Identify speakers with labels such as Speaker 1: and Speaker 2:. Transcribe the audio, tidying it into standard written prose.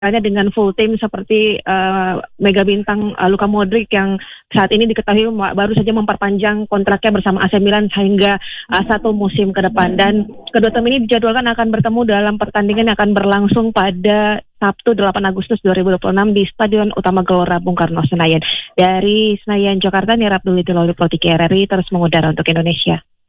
Speaker 1: dengan full tim seperti mega bintang Luka Modric yang saat ini diketahui baru saja memperpanjang kontraknya bersama AC Milan hingga 1 musim ke depan. Dan kedua tim ini dijadwalkan akan bertemu dalam pertandingan yang akan berlangsung pada Sabtu 8 Agustus 2026 di Stadion Utama Gelora Bung Karno Senayan. Dari Senayan, Jakarta, Nira Abdul Loli Pro 3 RRI terus mengudara untuk Indonesia.